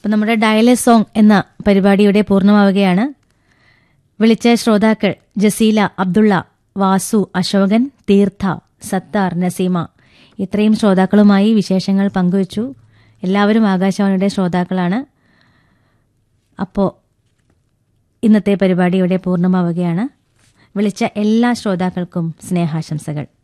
അപ്പം നമ്മുടെ ഡയലേ സോങ് എന്ന പരിപാടിയുടെ പൂർണ്ണമാവുകയാണ്. വിളിച്ച ശ്രോതാക്കൾ ജസീല, അബ്ദുള്ള, വാസു, അശോകൻ, തീർത്ഥ, സത്താർ, നസീമ, ഇത്രയും ശ്രോതാക്കളുമായി വിശേഷങ്ങൾ പങ്കുവച്ചു. എല്ലാവരും ആകാശവാണിയുടെ ശ്രോതാക്കളാണ്. അപ്പോൾ ഇന്നത്തെ പരിപാടി ഇവിടെ പൂർണ്ണമാവുകയാണ്. വിളിച്ച എല്ലാ ശ്രോതാക്കൾക്കും സ്നേഹാശംസകൾ.